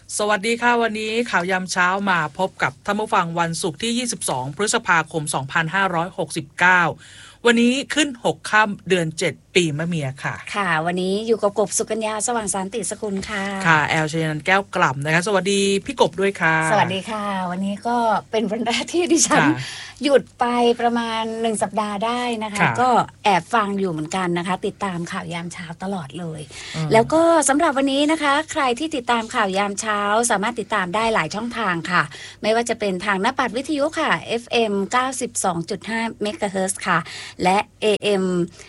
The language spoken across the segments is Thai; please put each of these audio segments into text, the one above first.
สวัสดีค่ะวันนี้ข่าวยามเช้ามาพบกับท่านผู้ฟังวันศุกร์ที่22พฤษภาคม2569วันนี้ขึ้น6ค่ำเดือน7ปีมะเมียค่ะค่ะวันนี้อยู่กับกบสุกัญญาสว่างสันติสกุลค่ะค่ะแอลชนันแก้วกล่ำนะคะสวัสดีพี่กบด้วยค่ะสวัสดีค่ะวันนี้ก็เป็นวันแรกที่ดิฉันหยุดไปประมาณ1สัปดาห์ได้นะคะก็แอบฟังอยู่เหมือนกันนะคะติดตามข่าวยามเช้าตลอดเลยแล้วก็สำหรับวันนี้นะคะใครที่ติดตามข่าวยามเช้าสามารถติดตามได้หลายช่องทางค่ะไม่ว่าจะเป็นทางหน้าปัดวิทยุค่ะ FM 92.5 MHz ค่ะและ AM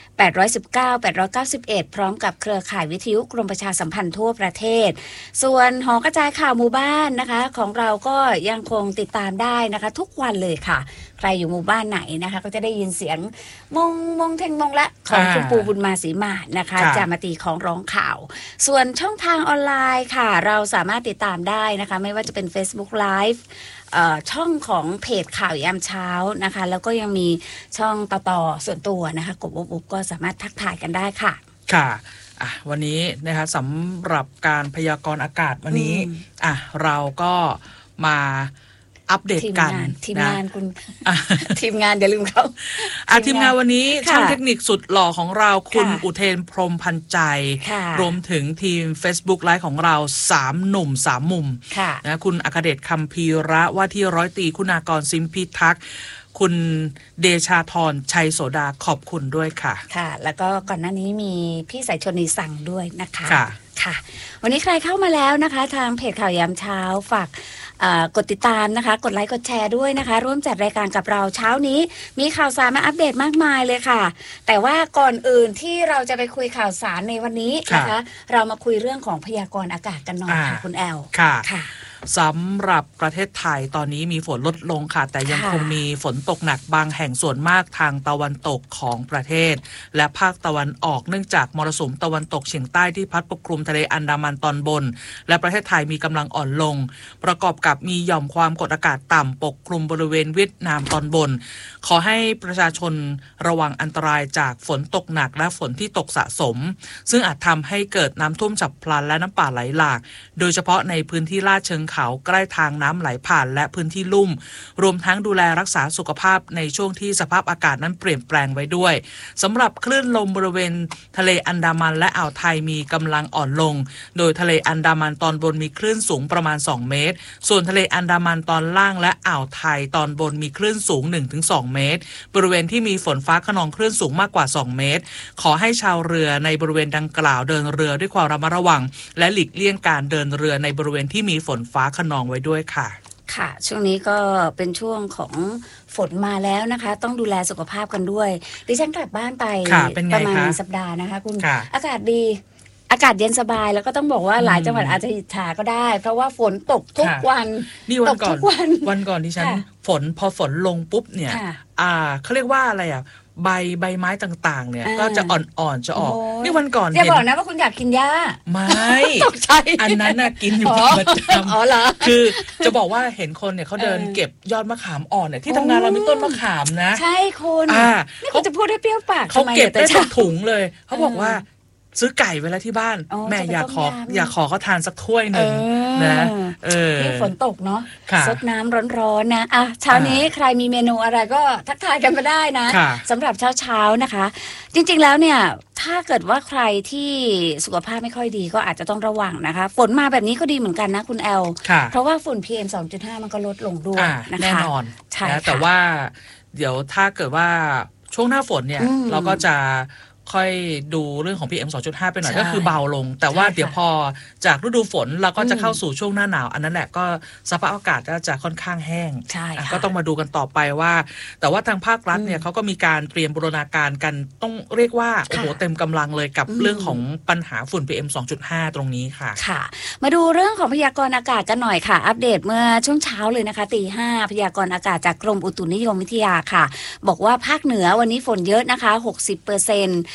819 891พร้อมกับเครือข่ายวิทยุกรมประชาสัมพันธ์ทั่วประเทศส่วนหอกระจายข่าวหมู่บ้านนะคะของเราก็ยังคงติดตามได้นะคะทุกวันเลยค่ะใครอยู่หมู่บ้านไหนนะคะก็จะได้ยินเสียงมงเทงมงละของคุณปูบุญมาศรีมานะคะจะมาตีของร้องข่าวส่วนช่องทางออนไลน์ค่ะเราสามารถติดตามได้นะคะไม่ว่าจะเป็น Facebook Liveช่องของเพจข่าวยามเช้านะคะแล้วก็ยังมีช่องต่อส่วนตัวนะคะกบอุ๊บก็สามารถทักทายกันได้ค่ะค่ะวันนี้นะคะสำหรับการพยากรณ์อากาศวันนี้เราก็มาอัปเดตกันทีมงานคุณทีมงานอย่าลืมเขาทีมงานวันนี้ช่างเทคนิคสุดหล่อของเราคุณอุเทนพรหมพันใจรวมถึงทีม Facebook Live ของเรา3หนุ่ม3มุมนะคุณอัครเดชคัมภีระว่าที่ร้อยตรีคุณากรซิมพิทักษ์คุณเดชาธรชัยโสดาขอบคุณด้วยค่ะค่ะแล้วก็ก่อนหน้านี้มีพี่สายชนีสั่งด้วยนะคะค่ะวันนี้ใครเข้ามาแล้วนะคะทางเพจข่าวยามเช้าฝากกดติดตามนะคะกดไลค์กดแชร์ด้วยนะคะร่วมจัดรายการกับเราเช้านี้มีข่าวสารมาอัปเดตมากมายเลยค่ะแต่ว่าก่อนอื่นที่เราจะไปคุยข่าวสารในวันนี้นะคะเรามาคุยเรื่องของพยากรณ์อากาศกันหน่อยค่ะคุณแอลค่ะสำหรับประเทศไทยตอนนี้มีฝนลดลงค่ะแต่ยังคงมีฝนตกหนักบางแห่งส่วนมากทางตะวันตกของประเทศและภาคตะวันออกเนื่องจากมรสุมตะวันตกเฉียงใต้ที่พัดปกคลุมทะเลอันดามันตอนบนและประเทศไทยมีกำลังอ่อนลงประกอบกับมีหย่อมความกดอากาศต่ำปกคลุมบริเวณเวียดนามตอนบนขอให้ประชาชนระวังอันตรายจากฝนตกหนักและฝนที่ตกสะสมซึ่งอาจทำให้เกิดน้ำท่วมฉับพลันและน้ำป่าไหลหลากโดยเฉพาะในพื้นที่ลาดเชิงเขาใกล้ทางน้ำไหลผ่านและพื้นที่ลุ่มรวมทั้งดูแลรักษาสุขภาพในช่วงที่สภาพอากาศนั้นเปลี่ยนแปลงไว้ด้วยสำหรับคลื่นลมบริเวณทะเลอันดามันและอ่าวไทยมีกำลังอ่อนลงโดยทะเลอันดามันตอนบนมีคลื่นสูงประมาณ2เมตรส่วนทะเลอันดามันตอนล่างและอ่าวไทยตอนบนมีคลื่นสูง 1-2 เมตรบริเวณที่มีฝนฟ้าคะนองคลื่นสูงมากกว่า2เมตรขอให้ชาวเรือในบริเวณดังกล่าวเดินเรือด้วยความระมัดระวังและหลีกเลี่ยงการเดินเรือในบริเวณที่มีฝนฟ้าคะนองไว้ด้วยค่ะค่ะช่วงนี้ก็เป็นช่วงของฝนมาแล้วนะคะต้องดูแลสุขภาพกันด้วยดิฉันกลับบ้านไปประมาณ1สัปดาห์นะคะคุณอากาศดีอากาศเย็นสบายแล้วก็ต้องบอกว่าหลายจังหวัดอาจจะอิจฉาก็ได้เพราะว่าฝนตกทุกวันนี่วันก่อนที่ฉันพอฝนลงปุ๊บเนี่ยเขาเรียกว่าอะไรใบไม้ต่างๆเนี่ยก็จะอ่อนๆจะออกนี่วันก่อนอย่าบอกนะว่าคุณอยากกินหญ้าไม่ตกใจอันนั้นน่ะกินอยู่ประจำเหรอคือจะบอกว่าเห็นคนเนี่ยเขาเดินเก็บยอดมะขามอ่อนเนี่ยที่ทำงานเรามีต้นมะขามนะใช่คุณนี่เขาจะพูดให้เปรี้ยวปากเขาเก็บได้เป็นถุงเลยเขาบอกว่าซื้อไก่ไว้แล้วที่บ้านแม่อยากขอเขาทานสักถ้วยหนึ่งนะนี่ฝนตกเนาะซดน้ำร้อนๆนะเช้านี้ใครมีเมนูอะไรก็ทักทายกันมาได้นะสำหรับเช้านะคะจริงๆแล้วเนี่ยถ้าเกิดว่าใครที่สุขภาพไม่ค่อยดีก็อาจจะต้องระวังนะคะฝนมาแบบนี้ก็ดีเหมือนกันนะคุณแอลเพราะว่าฝุ่น PM 2.5 มันก็ลดลงด้วยนะคะแน่นอนใช่แต่ว่าเดี๋ยวถ้าเกิดว่าช่วงหน้าฝนเนี่ยเราก็จะค่อยดูเรื่องของ PM 2.5 ไปหน่อยก็คือเบาลงแต่ว่าเดี๋ยวพอจากฤดูฝนเราก็จะเข้าสู่ช่วงหน้าหนาวอันนั้นแหละก็สภาพอากาศก็จะค่อนข้างแห้งก็ต้องมาดูกันต่อไปว่าแต่ว่าทางภาครัฐเนี่ยเขาก็มีการเตรียมบูรณาการกันต้องเรียกว่าโอ้โหเต็มกำลังเลยกับเรื่องของปัญหาฝุ่น PM 2.5 ตรงนี้ค่ะค่ะมาดูเรื่องของพยากรณ์อากาศกันหน่อยค่ะอัปเดตเมื่อช่วงเช้าเลยนะคะ 5:00 พยากรณ์อากาศจากกรมอุตุนิยมวิทยาค่ะบอกว่าภาคเหนือวันนี้ฝนเยอะนะคะ 60%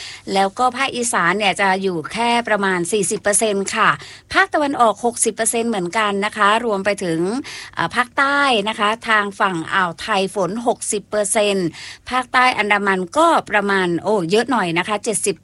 แล้วก็ภาคอีสานเนี่ยจะอยู่แค่ประมาณ 40% ค่ะภาคตะวันออก 60% เหมือนกันนะคะรวมไปถึงภาคใต้นะคะทางฝั่งอ่าวไทยฝน 60% ภาคใต้อันดามันก็ประมาณเยอะหน่อยนะคะ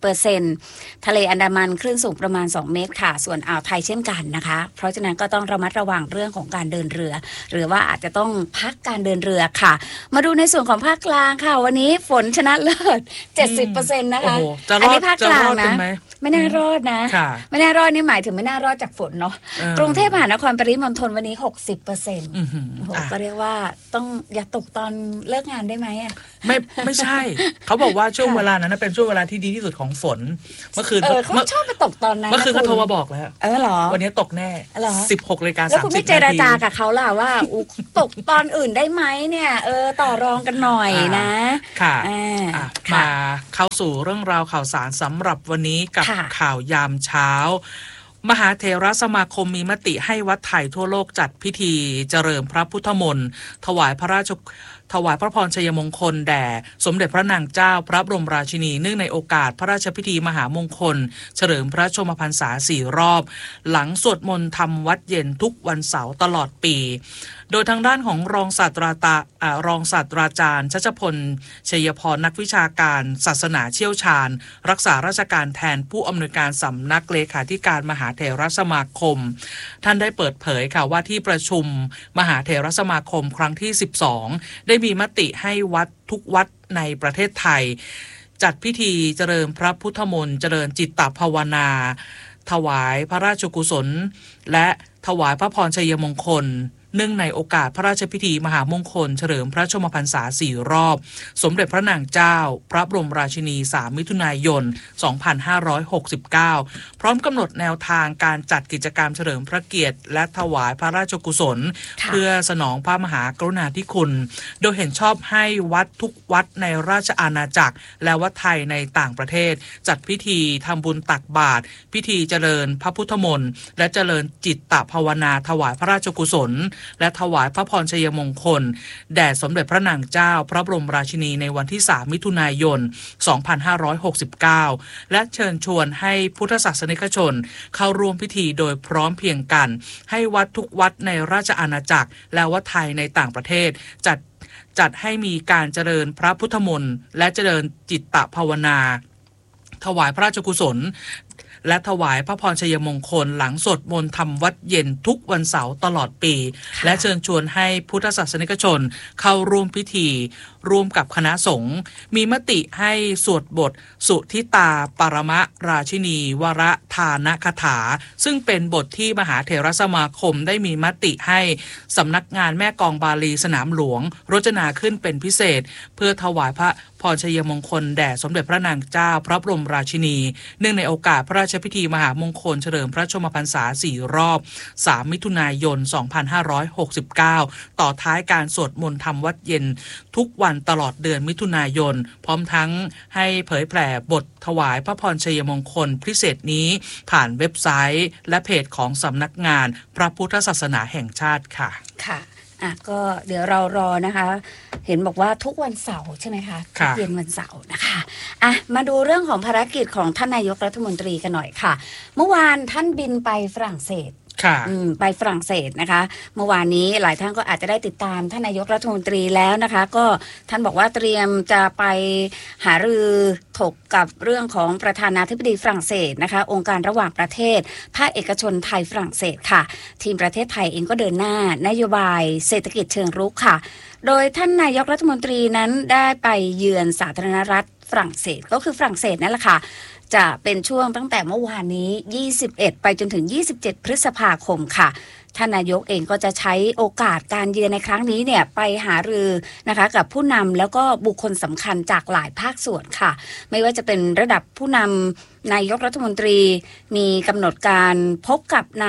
70% ทะเลอันดามันคลื่นสูงประมาณ2 เมตรค่ะส่วนอ่าวไทยเช่นกันนะคะเพราะฉะนั้นก็ต้องระมัดระวังเรื่องของการเดินเรือหรือว่าอาจจะต้องพักการเดินเรือค่ะมาดูในส่วนของภาคกลางค่ะวันนี้ฝนชนะเลิศ 70% นะคะอันนี้ภาคกลางนะไม่น่ารอดนะไม่น่ารอดนี่หมายถึงไม่น่ารอดจากฝนเนาะกรุงเทพมหานครปริมณฑลวันนี้ 60%ก็เรียกว่าต้องอย่าตกตอนเลิกงานได้ไหมอ่ะไม่ใช่เขาบอกว่าช่วงเวลานั้นเป็นช่วงเวลาที่ดีที่สุดของฝนเมื่อคืนเขาชอบไปตกตอนนั้นเมื่อคืนเขาโทรมาบอกแล้วเหรอวันนี้ตกแน่ 16:30 น. แล้วคุณไม่เจรจากับเขาล่ะว่าตกตอนอื่นได้ไหมเนี่ยต่อรองกันหน่อยนะค่ะมาเข้าสู่เรื่องราวข่าวสารสำหรับวันนี้กับข่าวยามเช้ามหาเถรสมาคมมีมติให้วัดไทยทั่วโลกจัดพิธีเจริญพระพุทธมนต์ถวายพระพรชัยมงคลแด่สมเด็จพระนางเจ้าพระบรมราชินีเนื่องในโอกาสพระราชพิธีมหามงคลเฉลิมพระชนมพรรษา4 รอบหลังสวดมนต์ทำวัดเย็นทุกวันเสาร์ตลอดปีโดยทางด้านของรองศาสตราจารย์ชัชพลชัยพรนักวิชาการศาสนาเชี่ยวชาญรักษาราชการแทนผู้อำนวยการสำนักเลขาธิการมหาเถรสมาคมท่านได้เปิดเผยค่ะว่าที่ประชุมมหาเถรสมาคมครั้งที่12ได้มีมติให้วัดทุกวัดในประเทศไทยจัดพิธีเจริญพระพุทธมนต์เจริญจิตตภาวนาถวายพระราชกุศลและถวายพระพรชัยมงคลเนื่องในโอกาสพระราชพิธีมหามงคลเฉลิมพระชนมพรรษา4 รอบสมเด็จพระนางเจ้าพระบรมราชินี3 มิถุนายน 2569พร้อมกำหนดแนวทางการจัดกิจกรรมเฉลิมพระเกียรติและถวายพระราชกุศลเพื่อสนองพระมหากรุณาธิคุณโดยเห็นชอบให้วัดทุกวัดในราชอาณาจักรและวัดไทยในต่างประเทศจัดพิธีทำบุญตักบาตรพิธีเจริญพระพุทธมนต์และเจริญจิตตภาวนาถวายพระราชกุศลและถวายพระพรชัยมงคลแด่สมเด็จพระนางเจ้าพระบรมราชินีในวันที่3 มิถุนายน 2569และเชิญชวนให้พุทธศาสนิกชนเข้าร่วมพิธีโดยพร้อมเพรียงกันให้วัดทุกวัดในราชอาณาจักรและวัดไทยในต่างประเทศจัดให้มีการเจริญพระพุทธมนต์และเจริญจิตตภาวนาถวายพระราชกุศลและถวายพระพรชัยมงคลหลังสวดมนต์ทำวัดเย็นทุกวันเสาร์ตลอดปีและเชิญชวนให้พุทธศาสนิกชนเข้าร่วมพิธีร่วมกับคณะสงฆ์มีมติให้สวดบทสุทิตาปรมราชินีวรทานคถาซึ่งเป็นบทที่มหาเถรสมาคมได้มีมติให้สำนักงานแม่กองบาลีสนามหลวงรจนาขึ้นเป็นพิเศษเพื่อถวายพระพรชัยมงคลแด่สมเด็จพระนางเจ้าพระบรมราชินีเนื่องในโอกาสพระราชพิธีมหามงคลเฉลิมพระชนมพรรษา4 รอบ3 มิถุนายน 2569ต่อท้ายการสวดมนต์ทำวัดเย็นทุกวันตลอดเดือนมิถุนายนพร้อมทั้งให้เผยแผ่บทถวายพระพรชัยมงคลพิเศษนี้ผ่านเว็บไซต์และเพจของสำนักงานพระพุทธศาสนาแห่งชาติค่ะค่ะก็เดี๋ยวเรารอนะคะเห็นบอกว่าทุกวันเสาร์ใช่ไหมคะทุกเย็นวันเสาร์นะคะมาดูเรื่องของภารกิจของท่านนายกรัฐมนตรีกันหน่อยค่ะเมื่อวานท่านบินไปฝรั่งเศสไปฝรั่งเศสนะคะเมื่อวานนี้หลายท่านก็อาจจะได้ติดตามท่านนายกรัฐมนตรีแล้วนะคะก็ท่านบอกว่าเตรียมจะไปหารือถกกับเรื่องของประธานาธิบดีฝรั่งเศสนะคะองค์การระหว่างประเทศภาคเอกชนไทยฝรั่งเศสค่ะทีมประเทศไทยเองก็เดินหน้านโยบายเศรษฐกิจเชิงรุกค่ะโดยท่านนายกรัฐมนตรีนั้นได้ไปเยือนสาธารณรัฐฝรั่งเศสก็คือฝรั่งเศสนั่นแหละค่ะจะเป็นช่วงตั้งแต่เมื่อวานนี้21ไปจนถึง27พฤษภาคมค่ะท่านนายกเองก็จะใช้โอกาสการเยือนในครั้งนี้เนี่ยไปหารือนะคะกับผู้นำแล้วก็บุคคลสำคัญจากหลายภาคส่วนค่ะไม่ว่าจะเป็นระดับผู้นำนายกรัฐมนตรีมีกำหนดการพบกับนาย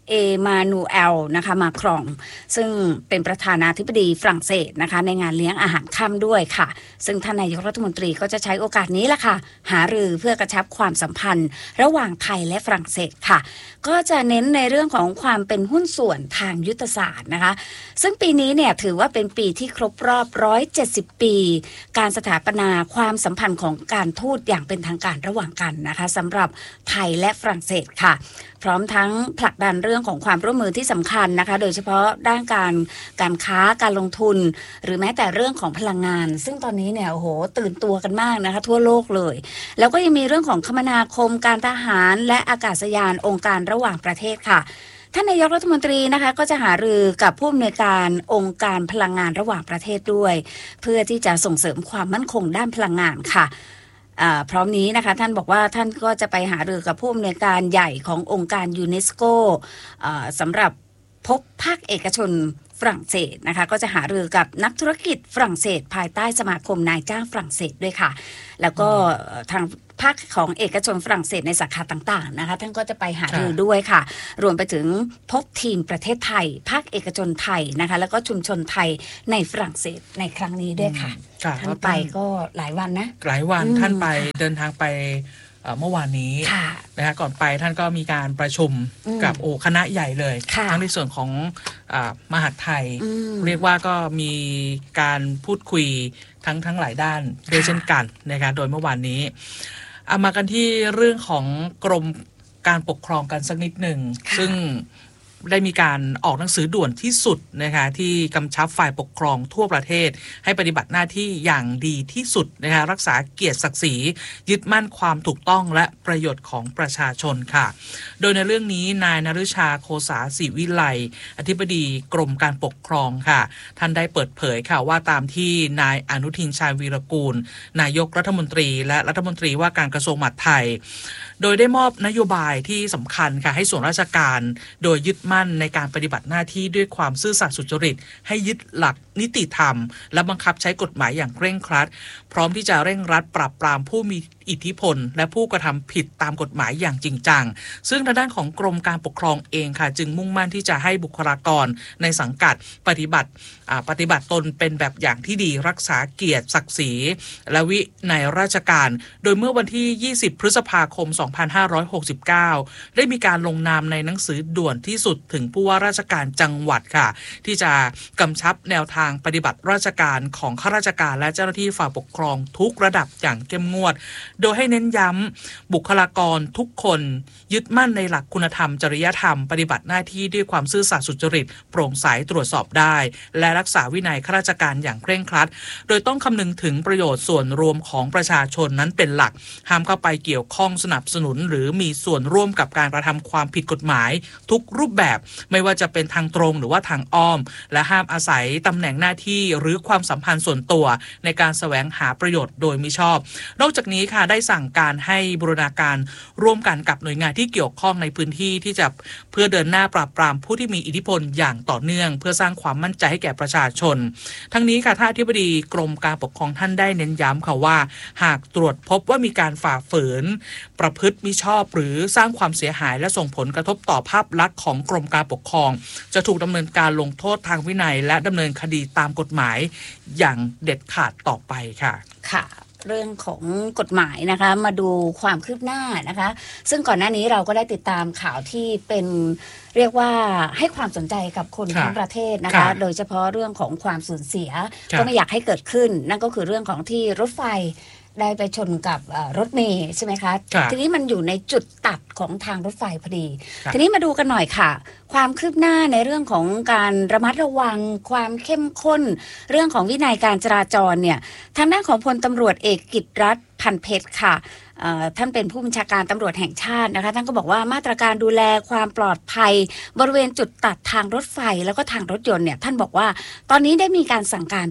เอมานูเอลนะคะมาครองซึ่งเป็นประธานาธิบดีฝรั่งเศสนะคะในงานเลี้ยงอาหารค่ำด้วยค่ะซึ่งท่านนายกรัฐมนตรีก็จะใช้โอกาสนี้แหละค่ะหารือเพื่อกระชับความสัมพันธ์ระหว่างไทยและฝรั่งเศสค่ะก็จะเน้นในเรื่องของความเป็นหุ้นส่วนทางยุทธศาสตร์นะคะซึ่งปีนี้เนี่ยถือว่าเป็นปีที่ครบรอบ170 ปีการสถาปนาความสัมพันธ์ของการทูตอย่างเป็นทางการระหว่างกันนะคะสำหรับไทยและฝรั่งเศสค่ะพร้อมทั้งผลักดันเรื่องของความร่วมมือที่สำคัญนะคะโดยเฉพาะด้านการค้าการลงทุนหรือแม้แต่เรื่องของพลังงานซึ่งตอนนี้เนี่ยโอ้โหตื่นตัวกันมากนะคะทั่วโลกเลยแล้วก็ยังมีเรื่องของคมนาคมการทหารและอากาศยานองค์การระหว่างประเทศค่ะท่านนายกรัฐมนตรีนะคะก็จะหารือกับผู้อำนวยการองค์การพลังงานระหว่างประเทศด้วยเพื่อที่จะส่งเสริมความมั่นคงด้านพลังงานค่ะพร้อมนี้นะคะท่านบอกว่าท่านก็จะไปหารือกับผู้อำนวยการใหญ่ขององค์การยูเนสโกสำหรับพบภาคเอกชนฝรั่งเศสนะคะก็จะหารือกับนักธุรกิจฝรั่งเศสภายใต้สมาคมนายจ้างฝรั่งเศสด้วยค่ะแล้วก็ทางภาคของเอกชนฝรั่งเศสในสาขาต่างๆนะคะท่านก็จะไปหารือด้วยค่ะรวมไปถึงพบทีมประเทศไทยภาคเอกชนไทยนะคะแล้วก็ชุมชนไทยในฝรั่งเศสในครั้งนี้ด้วยค่ะท่านไปก็หลายวันนะหลายวันท่านไปเดินทางไปเมื่อวานนี้นะคะก่อนไปท่านก็มีการประชุมกับคณะใหญ่เลยทั้งในส่วนของมหาดไทยเรียกว่าก็มีการพูดคุยทั้งหลายด้านโดยเช่นกันนะคะโดยเมื่อวานนี้มากันที่เรื่องของกรมการปกครองกันสักนิดหนึ่งซึ่งได้มีการออกหนังสือด่วนที่สุดนะคะที่กำชับฝ่ายปกครองทั่วประเทศให้ปฏิบัติหน้าที่อย่างดีที่สุดนะคะรักษาเกียรติศักดิ์ศรียึดมั่นความถูกต้องและประโยชน์ของประชาชนค่ะโดยในเรื่องนี้นายนฤชาโคสาศิวิไลอธิบดีกรมการปกครองค่ะท่านได้เปิดเผยค่ะว่าตามที่นายอนุทินชาญวีรกูลนายกรัฐมนตรีและรัฐมนตรีว่าการกระทรวงมหาดไทยโดยได้มอบนโยบายที่สำคัญค่ะให้ส่วนราชการโดยยึดมั่นในการปฏิบัติหน้าที่ด้วยความซื่อสัตย์สุจริตให้ยึดหลักนิติธรรมและบังคับใช้กฎหมายอย่างเคร่งครัดพร้อมที่จะเร่งรัดปราบปรามผู้มีอิทธิพลและผู้กระทำผิดตามกฎหมายอย่างจริงจังซึ่งทางด้านของกรมการปกครองเองค่ะจึงมุ่งมั่นที่จะให้บุคลากรในสังกัดปฏิบัติตนเป็นแบบอย่างที่ดีรักษาเกียรติศักดิ์ศรีและวินัยราชการโดยเมื่อวันที่20พฤษภาคม2569ได้มีการลงนามในหนังสือด่วนที่สุดถึงผู้ว่าราชการจังหวัดค่ะที่จะกำชับแนวทางปฏิบัติราชการของข้าราชการและเจ้าหน้าที่ฝ่ายปกครองทุกระดับอย่างเข้มงวดโดยให้เน้นย้ำบุคลากรทุกคนยึดมั่นในหลักคุณธรรมจริยธรรมปฏิบัติหน้าที่ด้วยความซื่อสัตย์สุจริตโปร่งใสตรวจสอบได้และรักษาวินัยข้าราชการอย่างเคร่งครัดโดยต้องคำนึงถึงประโยชน์ส่วนรวมของประชาชนนั้นเป็นหลักห้ามเข้าไปเกี่ยวข้องสนับสนุนหรือมีส่วนร่วมกับการกระทำความผิดกฎหมายทุกรูปแบบไม่ว่าจะเป็นทางตรงหรือว่าทางอ้อมและห้ามอาศัยตำแหน่งหน้าที่หรือความสัมพันธ์ส่วนตัวในการแสวงหาประโยชน์โดยมิชอบนอกจากนี้ค่ะได้สั่งการให้บูรณาการร่วมกันกับหน่วยงานที่เกี่ยวข้องในพื้นที่ที่จะเพื่อเดินหน้าปราบปรามผู้ที่มีอิทธิพลอย่างต่อเนื่องเพื่อสร้างความมั่นใจให้แก่ประชาชนทั้งนี้ค่ะท่านอธิบดีกรมการปกครองท่านได้เน้นย้ำค่ะว่าหากตรวจพบว่ามีการฝ่าฝืนประพฤติมิชอบหรือสร้างความเสียหายและส่งผลกระทบต่อภาพลักษณ์ของกรมการปกครองจะถูกดำเนินการลงโทษทางวินัยและดำเนินคดีตามกฎหมายอย่างเด็ดขาดต่อไปค่ะค่ะเรื่องของกฎหมายนะคะมาดูความคืบหน้านะคะซึ่งก่อนหน้านี้เราก็ได้ติดตามข่าวที่เป็นเรียกว่าให้ความสนใจกับคนทั้งประเทศนะคะโดยเฉพาะเรื่องของความสูญเสียก็ไม่อยากให้เกิดขึ้นนั่นก็คือเรื่องของที่รถไฟได้ไปชนกับรถเมล์ใช่ไหมคะทีนี้มันอยู่ในจุดตัดของทางรถไฟพอดีทีนี้มาดูกันหน่อยค่ะความคืบหน้าในเรื่องของการระมัดระวังความเข้มข้นเรื่องของวินัยการจราจรเนี่ยทางด้านของพลตำรวจเอกกิตติรัตน์พันเพชรค่ะท่านเป็นผู้บัญชาการตำรวจแห่งชาตินะคะท่านก็บอกว่ามาตรการดูแลความปลอดภัยบริเวณจุดตัดทางรถไฟแล้วก็ทางรถยนต์เนี่ยท่านบอกว่าตอนนี้ได้มีการสั่งการไปแล้ว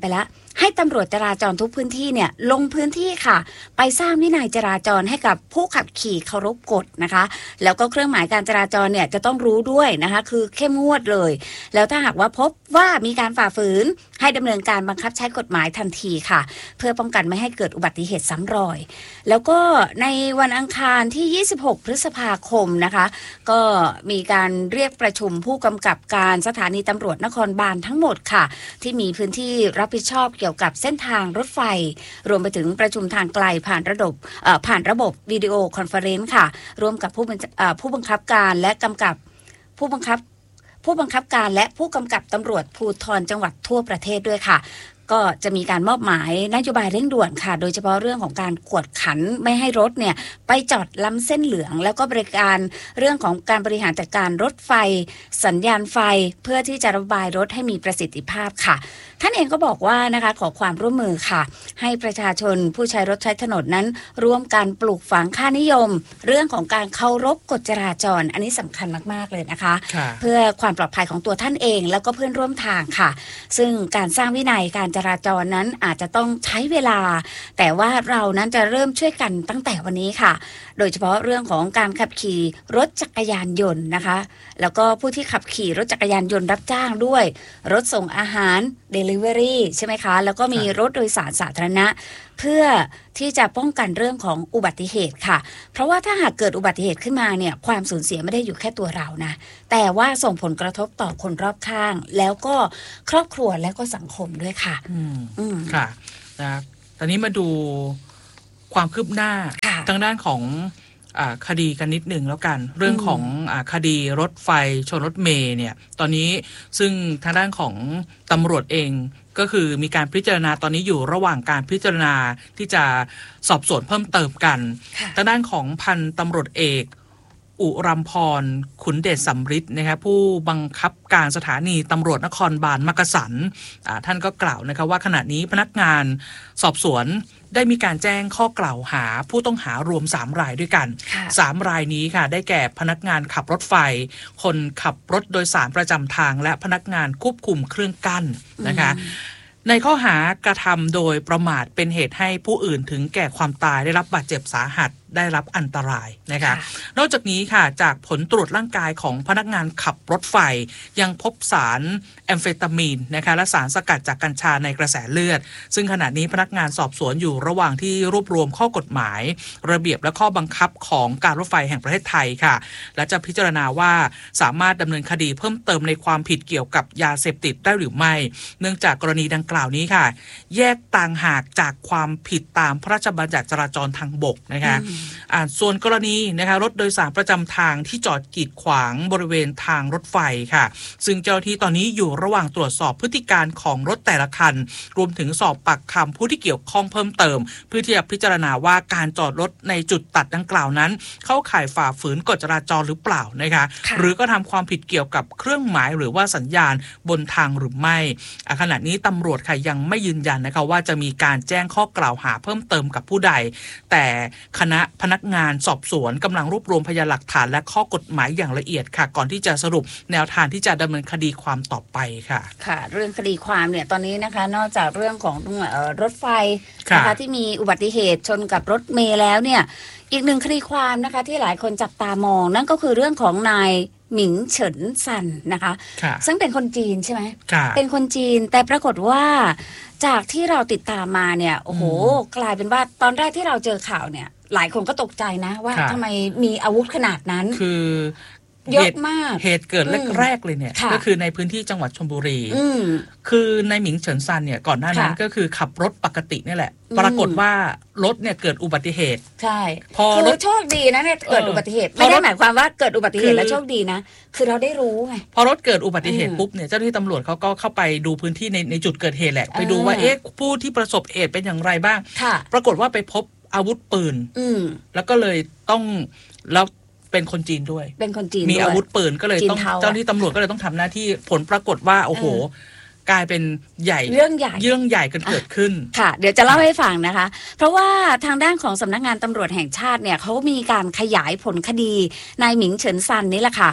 ให้ตำรวจจราจรทุกพื้นที่เนี่ยลงพื้นที่ค่ะไปสร้างวินัยจราจรให้กับผู้ขับขี่เคารพกฎนะคะแล้วก็เครื่องหมายการจราจรเนี่ยจะต้องรู้ด้วยนะคะคือเข้มงวดเลยแล้วถ้าหากว่าพบว่ามีการฝ่าฝืนให้ดำเนินการบังคับใช้กฎหมายทันทีค่ะเพื่อป้องกันไม่ให้เกิดอุบัติเหตุซ้ำรอยแล้วก็ในวันอังคารที่26พฤษภาคมนะคะก็มีการเรียกประชุมผู้กำกับการสถานีตำรวจนครบาลทั้งหมดค่ะที่มีพื้นที่รับผิดชอบเกี่ยวกับเส้นทางรถไฟรวมไปถึงประชุมทางไกลผ่านระบบวิดีโอคอนเฟอเรนซ์ค่ะร่วมกับผู้บังคับการและกำกับผู้บังคับการและผู้กำกับตำรวจภูธรจังหวัดทั่วประเทศด้วยค่ะก็จะมีการมอบหมายนโยบายเร่งด่วนค่ะโดยเฉพาะเรื่องของการกวดขันไม่ให้รถเนี่ยไปจอดล้ำเส้นเหลืองแล้วก็บริการเรื่องของการบริหารจัดการรถไฟสัญญาณไฟเพื่อที่จะระบายรถให้มีประสิทธิภาพค่ะท่านเองก็บอกว่านะคะขอความร่วมมือค่ะให้ประชาชนผู้ใช้รถใช้ถนนนั้นร่วมกันปลูกฝังค่านิยมเรื่องของการเคารพกฎจราจรอันนี้สำคัญมากๆเลยนะคะเพื่อความปลอดภัยของตัวท่านเองแล้วก็เพื่อนร่วมทางค่ะซึ่งการสร้างวินัยการจราจรนั้นอาจจะต้องใช้เวลาแต่ว่าเรานั้นจะเริ่มช่วยกันตั้งแต่วันนี้ค่ะโดยเฉพาะเรื่องของการขับขี่รถจักรยานยนต์นะคะแล้วก็ผู้ที่ขับขี่รถจักรยานยนต์รับจ้างด้วยรถส่งอาหาร Delivery ใช่ไหมคะแล้วก็มีรถโดยสารสาธารณะเพื่อที่จะป้องกันเรื่องของอุบัติเหตุค่ะเพราะว่าถ้าหากเกิดอุบัติเหตุขึ้นมาเนี่ยความสูญเสียไม่ได้อยู่แค่ตัวเรานะแต่ว่าส่งผลกระทบต่อคนรอบข้างแล้วก็ครอบครัวแล้วก็สังคมด้วยค่ะค่ะนะตอนนี้มาดูความคืบหน้าทางด้านของคดีกันนิดหนึ่งแล้วกันเรื่องของคดีรถไฟชนรถเมล์เนี่ยตอนนี้ซึ่งทางด้านของตำรวจเองก็คือมีการพิจารณาตอนนี้อยู่ระหว่างการพิจารณาที่จะสอบสวนเพิ่มเติมกันทางด้านของพันตำรวจเอกอุรัมพรขุนเดชสำริดนะครับผู้บังคับการสถานีตำรวจนครบาลมักกะสันท่านก็กล่าวนะครับว่าขณะนี้พนักงานสอบสวนได้มีการแจ้งข้อกล่าวหาผู้ต้องหารวม3รายด้วยกัน3รายนี้ค่ะได้แก่พนักงานขับรถไฟคนขับรถโดยสารประจำทางและพนักงานควบคุมเครื่องกั้นนะคะในข้อหากระทำโดยประมาทเป็นเหตุให้ผู้อื่นถึงแก่ความตายได้รับบาดเจ็บสาหัสได้รับอันตรายนะคะนอกจากนี้ค่ะจากผลตรวจร่างกายของพนักงานขับรถไฟยังพบสารแอมเฟตามีนนะคะและสารสกัดจากกัญชาในกระแสเลือดซึ่งขณะนี้พนักงานสอบสวนอยู่ระหว่างที่รวบรวมข้อกฎหมายระเบียบและข้อบังคับของการรถไฟแห่งประเทศไทยค่ะและจะพิจารณาว่าสามารถดำเนินคดีเพิ่มเติมในความผิดเกี่ยวกับยาเสพติดได้หรือไม่เนื่องจากกรณีดังกล่าวนี้ค่ะแยกต่างหากจากความผิดตามพระราชบัญญัติจราจรทางบกนะคะส่วนกรณีนะคะรถโดยสารประจำทางที่จอดกีดขวางบริเวณทางรถไฟค่ะซึ่งเจ้าหน้าที่ตอนนี้อยู่ระหว่างตรวจสอบพฤติการของรถแต่ละคันรวมถึงสอบปากคำผู้ที่เกี่ยวข้องเพิ่มเติมเพื่อที่จะพิจารณาว่าการจอดรถในจุดตัดดังกล่าวนั้นเข้าข่ายฝ่าฝืนกฎจราจรหรือเปล่านะคะหรือก็ทำความผิดเกี่ยวกับเครื่องหมายหรือว่าสัญญาณบนทางหรือไม่ขณะนี้ตำรวจค่ะยังไม่ยืนยันนะคะว่าจะมีการแจ้งข้อกล่าวหาเพิ่มเติมกับผู้ใดแต่คณะพนักงานสอบสวนกำลังรวบรวมพยานหลักฐานและข้อกฎหมายอย่างละเอียดค่ะก่อนที่จะสรุปแนวทางที่จะดำเนินคดีความต่อไปค่ะค่ะเรื่องคดีความเนี่ยตอนนี้นะคะนอกจากเรื่องของรถไฟนะคะที่มีอุบัติเหตุชนกับรถเมล์แล้วเนี่ยอีกหนึ่งคดีความนะคะที่หลายคนจับตามองนั่นก็คือเรื่องของนายหมิงเฉินซันนะคะซึ่งเป็นคนจีนใช่ไหมเป็นคนจีนแต่ปรากฏว่าจากที่เราติดตามมาเนี่ยโอ้โหกลายเป็นว่าตอนแรกที่เราเจอข่าวเนี่ยหลายคนก็ตกใจนะว่าทำไมมีอาวุธขนาดนั้นคือเยอะมากเหตุเกิดแรกๆเลยเนี่ยก็คือในพื้นที่จังหวัดชลบุรีคือในหมิงเฉินซันเนี่ยก่อนหน้านั้นก็คือขับรถปกตินี่แหละปรากฏว่ารถเนี่ยเกิดอุบัติเหตุใช่คือโชคดีนะเนี่ยเกิดอุบัติเหตุไม่ได้หมายความว่าเกิดอุบัติเหตุแล้วโชคดีนะคือเราได้รู้ไงพอรถเกิดอุบัติเหตุปุ๊บเนี่ยเจ้าหน้าที่ตำรวจเขาก็เข้าไปดูพื้นที่ในจุดเกิดเหตุแหละไปดูว่าผู้ที่ประสบเหตุเป็นอย่างไรบ้างปรากฏว่าไปพบอาวุธปืนแล้วก็เลยต้องแล้วเป็นคนจีนด้วยเป็นคนจีนมีอาวุธปืนก็เลยต้องเจ้าหน้าที่ตำรวจก็เลยต้องทำหน้าที่ผลปรากฏว่าโอ้โหกลายเป็นเรื่องใหญ่กันเกิดขึ้นค่ะเดี๋ยวจะเล่าให้ฟังนะคะเพราะว่าทางด้านของสำนักงานตำรวจแห่งชาติเนี่ยเขามีการขยายผลคดีนายหมิงเฉินซันนี่แหละค่ะ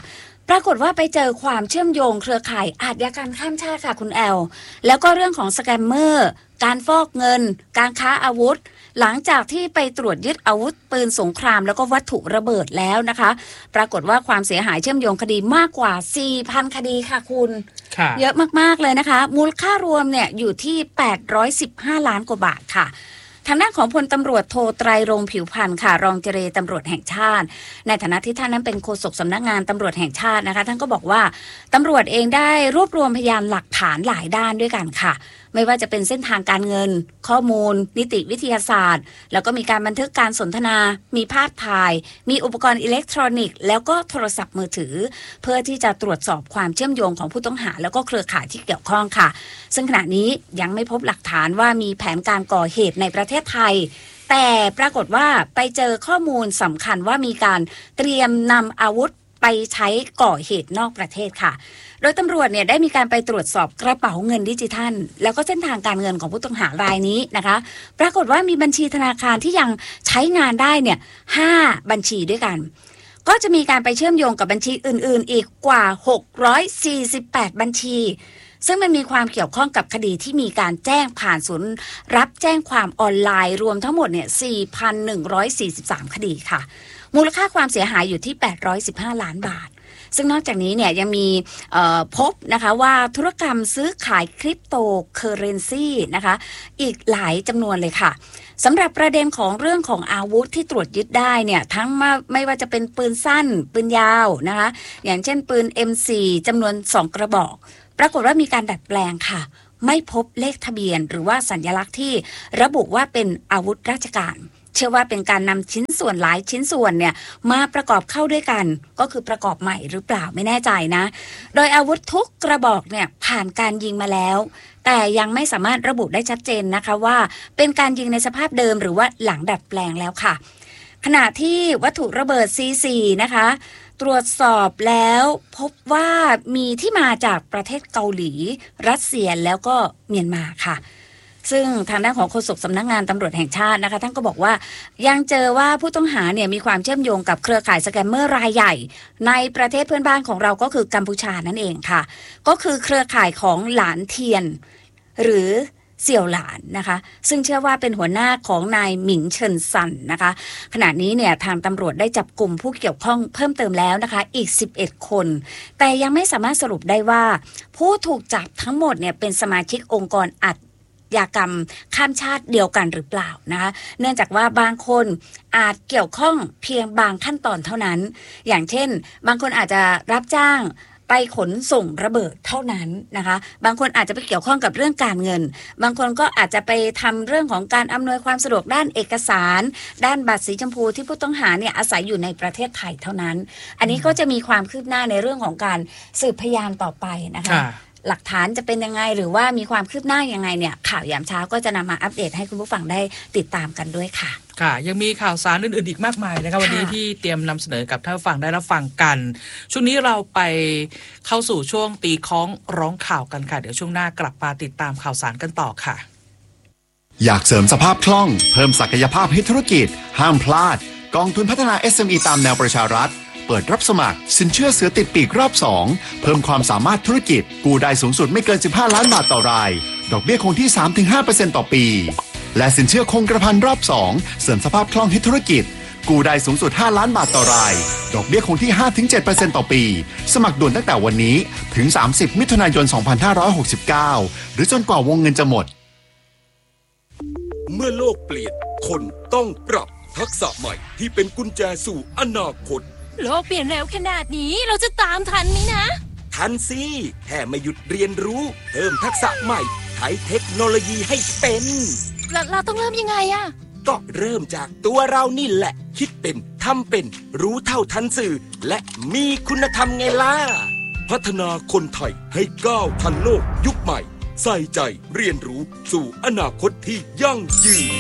ปรากฏว่าไปเจอความเชื่อมโยงเครือข่ายอาชญากรรมข้ามชาติค่ะคุณแอลแล้วก็เรื่องของสแกมเมอร์การฟอกเงินการค้าอาวุธหลังจากที่ไปตรวจยึดอาวุธปืนสงครามแล้วก็วัตถุระเบิดแล้วนะคะปรากฏว่าความเสียหายเชื่อมโยงคดีมากกว่า 4,000 คดีค่ะคุณเยอะมากๆเลยนะคะมูลค่ารวมเนี่ยอยู่ที่815ล้านกว่าบาทค่ะทางด้านของพลตำรวจโทไตรรงค์ผิวพรรณค่ะรองเจรตำรวจแห่งชาติในฐานะที่ท่านนั้นเป็นโฆษกสำนักงานตำรวจแห่งชาตินะคะท่านก็บอกว่าตำรวจเองได้รวบรวมพยานหลักฐานหลายด้านด้วยกันค่ะไม่ว่าจะเป็นเส้นทางการเงินข้อมูลนิติวิทยาศาสตร์แล้วก็มีการบันทึกการสนทนามีภาพถ่ายมีอุปกรณ์อิเล็กทรอนิกส์แล้วก็โทรศัพท์มือถือเพื่อที่จะตรวจสอบความเชื่อมโยงของผู้ต้องหาแล้วก็เครือข่ายที่เกี่ยวข้องค่ะซึ่งขณะนี้ยังไม่พบหลักฐานว่ามีแผนการก่อเหตุในประเทศไทยแต่ปรากฏว่าไปเจอข้อมูลสำคัญว่ามีการเตรียมนำอาวุธไปใช้ก่อเหตุนอกประเทศค่ะโดยตำรวจเนี่ยได้มีการไปตรวจสอบกระเป๋าเงินดิจิทัลแล้วก็เส้นทางการเงินของผู้ต้องหารายนี้นะคะปรากฏว่ามีบัญชีธนาคารที่ยังใช้งานได้เนี่ย5บัญชีด้วยกันก็จะมีการไปเชื่อมโยงกับบัญชีอื่นๆอีกกว่า648บัญชีซึ่งมันมีความเกี่ยวข้องกับคดีที่มีการแจ้งผ่านศูนย์รับแจ้งความออนไลน์รวมทั้งหมดเนี่ย 4,143 คดีค่ะมูลค่าความเสียหายอยู่ที่815ล้านบาทซึ่งนอกจากนี้เนี่ยยังมีพบนะคะว่าธุรกรรมซื้อขายคริปโตเคอเรนซีนะคะอีกหลายจำนวนเลยค่ะสำหรับประเด็นของเรื่องของอาวุธที่ตรวจยึดได้เนี่ยทั้งไม่ว่าจะเป็นปืนสั้นปืนยาวนะคะอย่างเช่นปืน M4 จำนวน2กระบอกปรากฏว่ามีการดัดแปลงค่ะไม่พบเลขทะเบียนหรือว่าสัญลักษณ์ที่ระบุว่าเป็นอาวุธราชการเชื่อว่าเป็นการนำชิ้นส่วนหลายชิ้นส่วนเนี่ยมาประกอบเข้าด้วยกันก็คือประกอบใหม่หรือเปล่าไม่แน่ใจนะโดยอาวุธทุกกระบอกเนี่ยผ่านการยิงมาแล้วแต่ยังไม่สามารถระบุได้ชัดเจนนะคะว่าเป็นการยิงในสภาพเดิมหรือว่าหลังดัดแปลงแล้วค่ะขณะที่วัตถุระเบิด C4 นะคะตรวจสอบแล้วพบว่ามีที่มาจากประเทศเกาหลีรัสเซียแล้วก็เมียนมาค่ะซึ่งทางด้านของโฆษกสำนักงานตำรวจแห่งชาตินะคะท่านก็บอกว่ายังเจอว่าผู้ต้องหาเนี่ยมีความเชื่อมโยงกับเครือข่ายสแกมเมอร์รายใหญ่ในประเทศเพื่อนบ้านของเราก็คือกัมพูชานั่นเองค่ะก็คือเครือข่ายของหลานเทียนหรือเสี่ยวหลานนะคะซึ่งเชื่อว่าเป็นหัวหน้าของนายหมิงเฉินซันนะคะขณะนี้เนี่ยทางตำรวจได้จับกลุ่มผู้เกี่ยวข้องเพิ่มเติมแล้วนะคะอีก11คนแต่ยังไม่สามารถสรุปได้ว่าผู้ถูกจับทั้งหมดเนี่ยเป็นสมาชิกองค์กรอาชญากรรมข้ามชาติเดียวกันหรือเปล่านะคะเนื่องจากว่าบางคนอาจเกี่ยวข้องเพียงบางขั้นตอนเท่านั้นอย่างเช่นบางคนอาจจะรับจ้างไปขนส่งระเบิดเท่านั้นนะคะบางคนอาจจะไปเกี่ยวข้องกับเรื่องการเงินบางคนก็อาจจะไปทำเรื่องของการอำนวยความสะดวกด้านเอกสารด้านบัตรสีชมพูที่ผู้ต้องหาเนี่ยอาศัยอยู่ในประเทศไทยเท่านั้นอันนี้ก็จะมีความคืบหน้าในเรื่องของการสืบพยานต่อไปนะคะหลักฐานจะเป็นยังไงหรือว่ามีความคืบหน้ายังไงเนี่ยข่าวยามเช้าก็จะนำมาอัปเดตให้คุณผู้ฟังได้ติดตามกันด้วยค่ะค่ะยังมีข่าวสารอื่นๆอีกมากมายนะคะวันนี้ที่เตรียมนำเสนอกับท่านผู้ฟังได้รับฟังกันช่วงนี้เราไปเข้าสู่ช่วงตีค้องร้องข่าวกันค่ะเดี๋ยวช่วงหน้ากลับมาติดตามข่าวสารกันต่อค่ะอยากเสริมสภาพคล่องเพิ่มศักยภาพให้ธุรกิจห้ามพลาดกองทุนพัฒนา SME ตามแนวประชารัฐเปิดรับสมัครสินเชื่อเสือติดปีกรอบ2เพิ่มความสามารถธุรกิจกู้ได้สูงสุดไม่เกิน15ล้านบาทต่อรายดอกเบี้ยคงที่ 3-5% ต่อปีและสินเชื่อคงกระพันรอบ2เสริมสภาพคล่องให้ธุรกิจกู้ได้สูงสุด5ล้านบาทต่อรายดอกเบี้ยคงที่ 5-7% ต่อปีสมัครด่วนตั้งแต่วันนี้ถึง30มิถุนายน2569หรือจนกว่าวงเงินจะหมดเมื่อโลกเปลี่ยนคนต้องปรับทักษะใหม่ที่เป็นกุญแจสู่อนาคตโลกเปลี่ยนเร็วขนาดนี้เราจะตามทันไหมนะทันสิแค่ไม่หยุดเรียนรู้เพิ่มทักษะใหม่ใช้เทคโนโลยีให้เป็นเราต้องเริ่มยังไงอะก็เริ่มจากตัวเรานี่แหละคิดเป็นทำเป็นรู้เท่าทันสื่อและมีคุณธรรมไงล่ะพัฒนาคนไทยให้ก้าวทันโลกยุคใหม่ใส่ใจเรียนรู้สู่อนาคตที่ยั่งยืน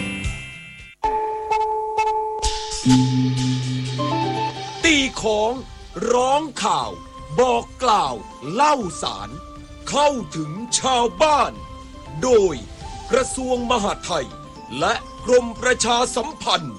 ตีของร้องข่าวบอกกล่าวเล่าสารเข้าถึงชาวบ้านโดยกระทรวงมหาดไทยและกรมประชาสัมพันธ์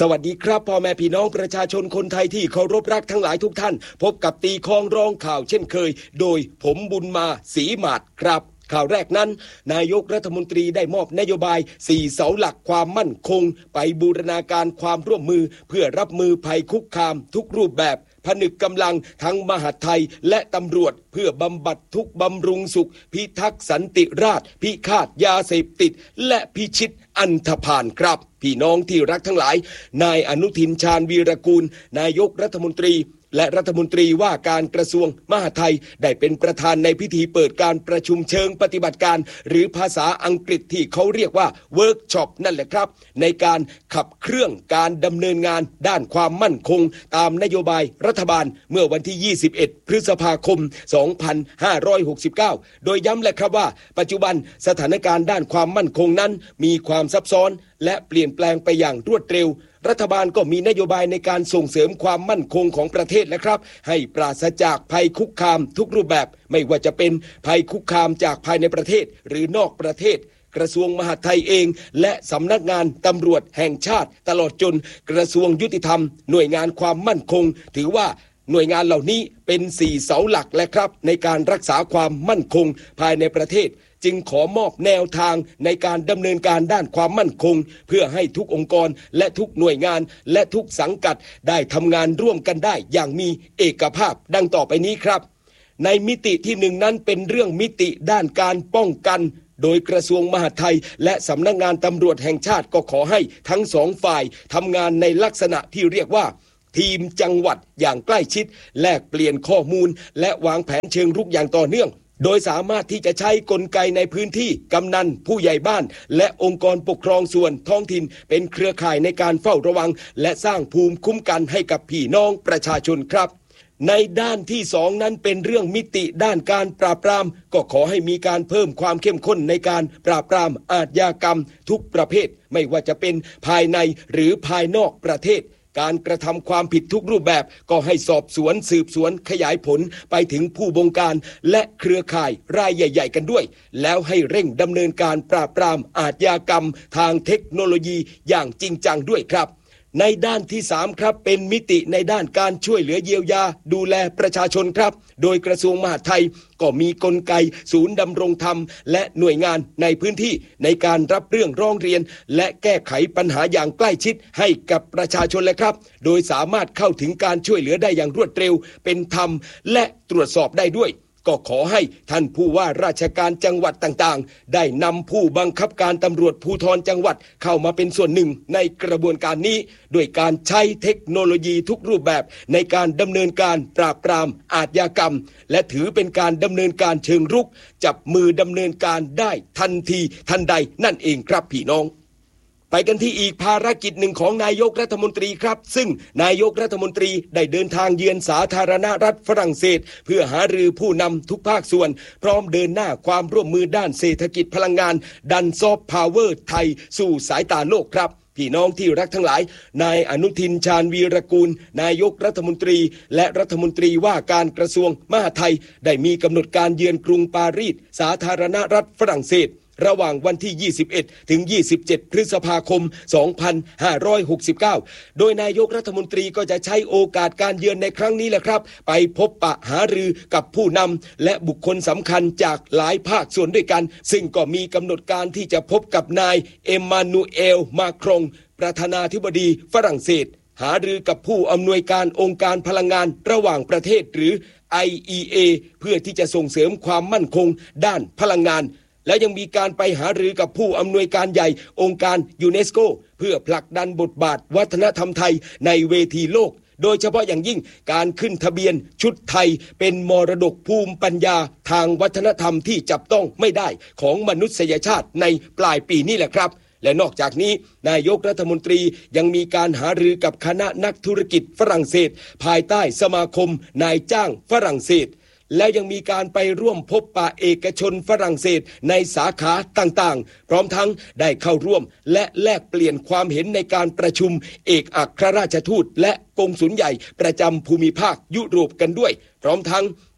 สวัสดีครับพ่อแม่พี่น้องประชาชนคนไทยที่เคารพรักทั้งหลายทุกท่านพบกับตีคองร้องข่าวเช่นเคยโดยผมบุญมาศรีหมาดครับข่าวแรกนั้นนายกรัฐมนตรีได้มอบนโยบาย4เสาหลักความมั่นคงไปบูรณาการความร่วมมือเพื่อรับมือภัยคุกคามทุกรูปแบบผนึกกำลังทั้งมหาดไทยและตำรวจเพื่อบำบัดทุกข์บำรุงสุขพิทักษ์สันติราษฎร์พิฆาตยาเสพติดและพิชิตอันธพาลครับพี่น้องที่รักทั้งหลายนายอนุทินชาญวีรกูลนายกรัฐมนตรีและรัฐมนตรีว่าการกระทรวงมหาดไทยได้เป็นประธานในพิธีเปิดการประชุมเชิงปฏิบัติการหรือภาษาอังกฤษที่เขาเรียกว่าเวิร์กช็อปนั่นแหละครับในการขับเคลื่อนการดำเนินงานด้านความมั่นคงตามนโยบายรัฐบาลเมื่อวันที่21พฤษภาคม2569โดยย้ำแหละครับว่าปัจจุบันสถานการณ์ด้านความมั่นคงนั้นมีความซับซ้อนและเปลี่ยนแปลงไปอย่างรวดเร็วรัฐบาลก็มีนโยบายในการส่งเสริมความมั่นคงของประเทศนะครับให้ปราศจากภัยคุกคามทุกรูปแบบไม่ว่าจะเป็นภัยคุกคามจากภายในประเทศหรือนอกประเทศกระทรวงมหาดไทยเองและสำนักงานตำรวจแห่งชาติตลอดจนกระทรวงยุติธรรมหน่วยงานความมั่นคงถือว่าหน่วยงานเหล่านี้เป็น4เสาหลักและครับในการรักษาความมั่นคงภายในประเทศจึงขอมอบแนวทางในการดำเนินการด้านความมั่นคงเพื่อให้ทุกองค์กรและทุกหน่วยงานและทุกสังกัดได้ทำงานร่วมกันได้อย่างมีเอกภาพดังต่อไปนี้ครับในมิติที่1นั้นเป็นเรื่องมิติด้านการป้องกันโดยกระทรวงมหาดไทยและสำนักงานตำรวจแห่งชาติก็ขอให้ทั้ง2ฝ่ายทำงานในลักษณะที่เรียกว่าทีมจังหวัดอย่างใกล้ชิดแลกเปลี่ยนข้อมูลและวางแผนเชิงรุกอย่างต่อเนื่องโดยสามารถที่จะใช้กลไกในพื้นที่กำนันผู้ใหญ่บ้านและองค์กรปกครองส่วนท้องถิ่นเป็นเครือข่ายในการเฝ้าระวังและสร้างภูมิคุ้มกันให้กับพี่น้องประชาชนครับในด้านที่2นั้นเป็นเรื่องมิติด้านการปราบปรามก็ขอให้มีการเพิ่มความเข้มข้นในการปราบปรามอาชญากรรมทุกประเภทไม่ว่าจะเป็นภายในหรือภายนอกประเทศการกระทำความผิดทุกรูปแบบก็ให้สอบสวนสืบสวนขยายผลไปถึงผู้บงการและเครือข่ายรายใหญ่ๆกันด้วยแล้วให้เร่งดำเนินการปราบปรามอาชญากรรมทางเทคโนโลยีอย่างจริงจังด้วยครับในด้านที่3ครับเป็นมิติในด้านการช่วยเหลือเยียวยาดูแลประชาชนครับโดยกระทรวงมหาดไทยก็มีกลไกศูนย์ดำรงธรรมและหน่วยงานในพื้นที่ในการรับเรื่องร้องเรียนและแก้ไขปัญหาอย่างใกล้ชิดให้กับประชาชนเลยครับโดยสามารถเข้าถึงการช่วยเหลือได้อย่างรวดเร็วเป็นธรรมและตรวจสอบได้ด้วยก็ขอให้ท่านผู้ว่าราชการจังหวัดต่างๆได้นำผู้บังคับการตำรวจภูธรจังหวัดเข้ามาเป็นส่วนหนึ่งในกระบวนการนี้ด้วยการใช้เทคโนโลยีทุกรูปแบบในการดำเนินการปราบปรามอาชญากรรมและถือเป็นการดำเนินการเชิงรุกจับมือดำเนินการได้ทันทีทันใดนั่นเองครับพี่น้องไปกันที่อีกภารกิจหนึ่งของนายกรัฐมนตรีครับซึ่งนายกรัฐมนตรีได้เดินทางเยือนสาธารณรัฐฝรั่งเศสเพื่อหารือผู้นำทุกภาคส่วนพร้อมเดินหน้าความร่วมมือด้านเศรษฐกิจพลังงานดันซอฟต์พาวเวอร์ไทยสู่สายตาโลกครับพี่น้องที่รักทั้งหลายนายอนุทินชาญวีรกูลนายกรัฐมนตรีและรัฐมนตรีว่าการกระทรวงมหาดไทยได้มีกำหนดการเยือนกรุงปารีสสาธารณรัฐฝรั่งเศสระหว่างวันที่21ถึง27พฤษภาคม2569โดยนายกรัฐมนตรีก็จะใช้โอกาสการเยือนในครั้งนี้แหละครับไปพบปะหารือกับผู้นำและบุคคลสำคัญจากหลายภาคส่วนด้วยกันซึ่งก็มีกำหนดการที่จะพบกับนายเอมมานูเอลมาครงประธานาธิบดีฝรั่งเศสหารือกับผู้อำนวยการองค์การพลังงานระหว่างประเทศหรือ IEA เพื่อที่จะส่งเสริมความมั่นคงด้านพลังงานและยังมีการไปหารือกับผู้อำนวยการใหญ่องค์การยูเนสโกเพื่อผลักดันบทบาทวัฒนธรรมไทยในเวทีโลกโดยเฉพาะอย่างยิ่งการขึ้นทะเบียนชุดไทยเป็นมรดกภูมิปัญญาทางวัฒนธรรมที่จับต้องไม่ได้ของมนุษยชาติในปลายปีนี้แหละครับและนอกจากนี้นายกรัฐมนตรียังมีการหารือกับคณะนักธุรกิจฝรั่งเศสภายใต้สมาคมนายจ้างฝรั่งเศสและยังมีการไปร่วมพบปะเอกชนฝรั่งเศสในสาขาต่างๆพร้อมทั้งได้เข้าร่วมและแลกเปลี่ยนความเห็นในการประชุมเอกอัครราชทูตและกงสุลใหญ่ประจำภูมิภาคยุโรปกันด้วยพร้อมทั้ง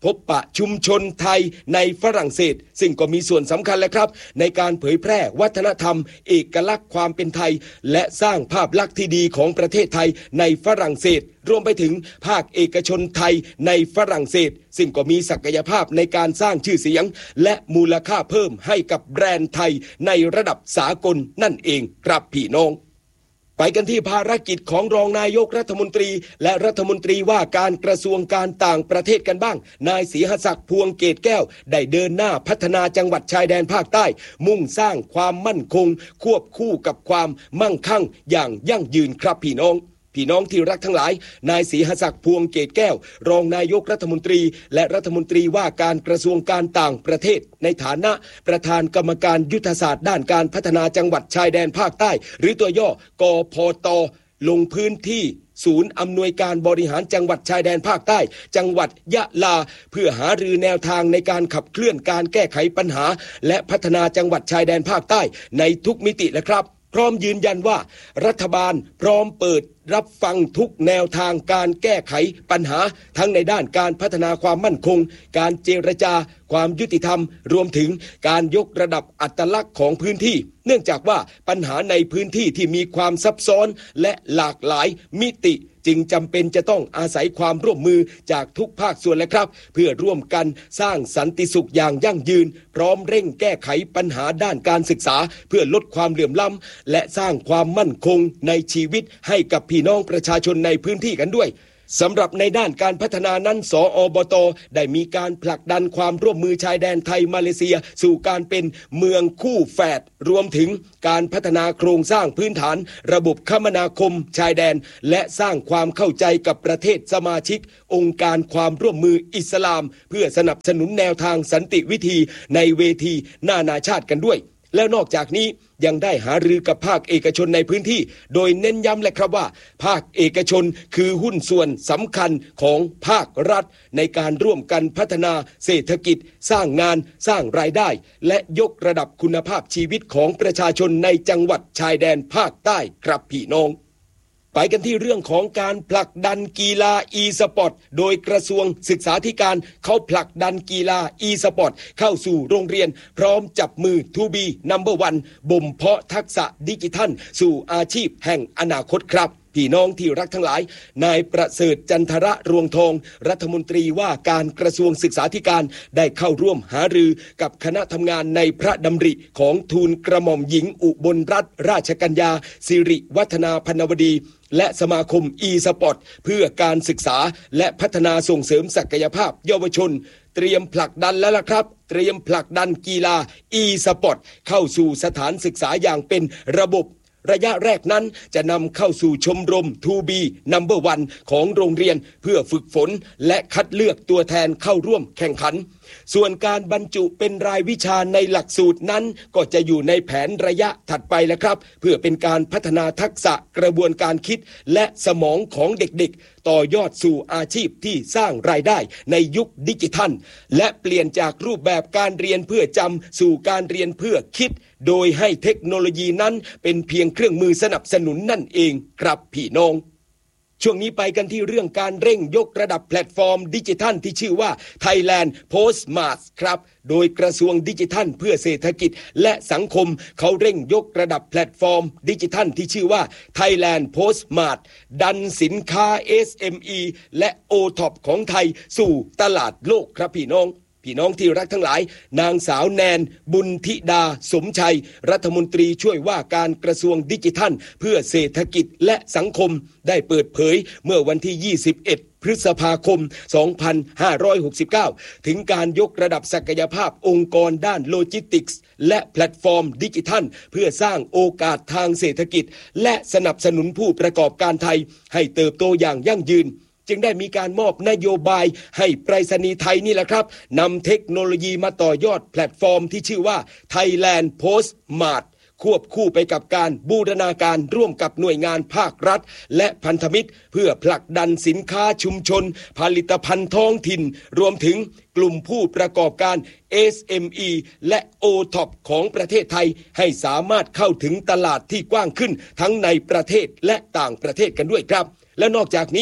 พบปะชุมชนไทยในฝรั่งเศสซึ่งก็มีส่วนสำคัญแหละครับในการเผยแพร่วัฒนธรรมเอกลักษณ์ความเป็นไทยและสร้างภาพลักษณ์ที่ดีของประเทศไทยในฝรั่งเศสรวมไปถึงภาคเอกชนไทยในฝรั่งเศสซึ่งก็มีศักยภาพในการสร้างชื่อเสียงและมูลค่าเพิ่มให้กับแบรนด์ไทยในระดับสากลนั่นเองครับพี่น้องไปกันที่ภารกิจของรองนายกรัฐมนตรีและรัฐมนตรีว่าการกระทรวงการต่างประเทศกันบ้างนายศรีหศักดิ์พวงเกตแก้วได้เดินหน้าพัฒนาจังหวัดชายแดนภาคใต้มุ่งสร้างความมั่นคงควบคู่กับความมั่งคั่งอย่างยั่งยืนครับพี่น้องที่รักทั้งหลายนายศรีหศักดิ์พวงเกตแก้วรองนายกรัฐมนตรีและรัฐมนตรีว่าการกระทรวงการต่างประเทศในฐานะประธานกรรมการยุทธศาสตร์ด้านการพัฒนาจังหวัดชายแดนภาคใต้หรือตัวย่อกพต.ลงพื้นที่ศูนย์อำนวยการบริหารจังหวัดชายแดนภาคใต้จังหวัดยะลาเพื่อหารือแนวทางในการขับเคลื่อนการแก้ไขปัญหาและพัฒนาจังหวัดชายแดนภาคใต้ในทุกมิตินะครับพร้อมยืนยันว่ารัฐบาลพร้อมเปิดรับฟังทุกแนวทางการแก้ไขปัญหาทั้งในด้านการพัฒนาความมั่นคงการเจรจาความยุติธรรมรวมถึงการยกระดับอัตลักษณ์ของพื้นที่เนื่องจากว่าปัญหาในพื้นที่ที่มีความซับซ้อนและหลากหลายมิติจึงจำเป็นจะต้องอาศัยความร่วมมือจากทุกภาคส่วนและครับเพื่อร่วมกันสร้างสันติสุขอย่างยั่งยืนพร้อมเร่งแก้ไขปัญหาด้านการศึกษาเพื่อลดความเหลื่อมล้ำและสร้างความมั่นคงในชีวิตให้กับพี่น้องประชาชนในพื้นที่กันด้วยสำหรับในด้านการพัฒนานั้นสอบต.ได้มีการผลักดันความร่วมมือชายแดนไทยมาเลเซียสู่การเป็นเมืองคู่แฝดรวมถึงการพัฒนาโครงสร้างพื้นฐานระบบคมนาคมชายแดนและสร้างความเข้าใจกับประเทศสมาชิกองค์การความร่วมมืออิสลามเพื่อสนับสนุนแนวทางสันติวิธีในเวทีนานาชาติกันด้วยแล้วนอกจากนี้ยังได้หารือกับภาคเอกชนในพื้นที่โดยเน้นย้ำเลยครับว่าภาคเอกชนคือหุ้นส่วนสำคัญของภาครัฐในการร่วมกันพัฒนาเศรษฐกิจสร้างงานสร้างรายได้และยกระดับคุณภาพชีวิตของประชาชนในจังหวัดชายแดนภาคใต้ครับพี่น้องไปกันที่เรื่องของการผลักดันกีฬา e-sport โดยกระทรวงศึกษาธิการเขาผลักดันกีฬา e-sport เข้าสู่โรงเรียนพร้อมจับมือ To be number one บ่มเพาะทักษะดิจิทัลสู่อาชีพแห่งอนาคตครับพี่น้องที่รักทั้งหลายนายประเสริฐจันทระรวงทองรัฐมนตรีว่าการกระทรวงศึกษาธิการได้เข้าร่วมหารือกับคณะทำงานในพระดำริของทูลกระหม่อมหญิงอุบลรัตนราชกัญญาสิริวัฒนาพรรณวดีและสมาคม e-sport เพื่อการศึกษาและพัฒนาส่งเสริมศักยภาพเยาวชนเตรียมผลักดันแล้วล่ะครับเตรียมผลักดันกีฬา e-sport เข้าสู่สถานศึกษาอย่างเป็นระบบระยะแรกนั้นจะนำเข้าสู่ชมรม To be number one ของโรงเรียนเพื่อฝึกฝนและคัดเลือกตัวแทนเข้าร่วมแข่งขันส่วนการบรรจุเป็นรายวิชาในหลักสูตรนั้นก็จะอยู่ในแผนระยะถัดไปแล้วครับเพื่อเป็นการพัฒนาทักษะกระบวนการคิดและสมองของเด็กๆต่อยอดสู่อาชีพที่สร้างรายได้ในยุคดิจิทัลและเปลี่ยนจากรูปแบบการเรียนเพื่อจำสู่การเรียนเพื่อคิดโดยให้เทคโนโลยีนั้นเป็นเพียงเครื่องมือสนับสนุนนั่นเองครับพี่น้องช่วงนี้ไปกันที่เรื่องการเร่งยกระดับแพลตฟอร์มดิจิทัลที่ชื่อว่า Thailand Postmart ครับโดยกระทรวงดิจิทัลเพื่อเศรษฐกิจและสังคมเขาเร่งยกระดับแพลตฟอร์มดิจิทัลที่ชื่อว่า Thailand Postmart ดันสินค้า SME และ OTOP ของไทยสู่ตลาดโลกครับพี่น้องที่รักทั้งหลายนางสาวแนนบุญธิดาสมชัยรัฐมนตรีช่วยว่าการกระทรวงดิจิทัลเพื่อเศรษฐกิจและสังคมได้เปิดเผยเมื่อวันที่21พฤษภาคม 2569 ถึงการยกระดับศักยภาพองค์กรด้านโลจิสติกส์และแพลตฟอร์มดิจิทัลเพื่อสร้างโอกาสทางเศรษฐกิจและสนับสนุนผู้ประกอบการไทยให้เติบโตอย่างยั่งยืนจึงได้มีการมอบนโยบายให้ไปรษณีย์ไทยนี่แหละครับนำเทคโนโลยีมาต่อยอดแพลตฟอร์มที่ชื่อว่า Thailand Postmart ควบคู่ไปกับการบูรณาการร่วมกับหน่วยงานภาครัฐและพันธมิตรเพื่อผลักดันสินค้าชุมชนผลิตภัณฑ์ท้องถิ่นรวมถึงกลุ่มผู้ประกอบการ SME และ OTOP ของประเทศไทยให้สามารถเข้าถึงตลาดที่กว้างขึ้นทั้งในประเทศและต่างประเทศกันด้วยครับและนอกจากนี้